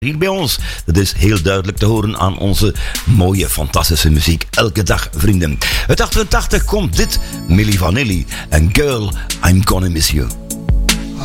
hier bij ons. Dat is heel duidelijk te horen aan onze mooie, fantastische muziek. Elke dag, vrienden. Uit 88 komt dit, Milli Vanilli. En Girl, I'm Gonna Miss You.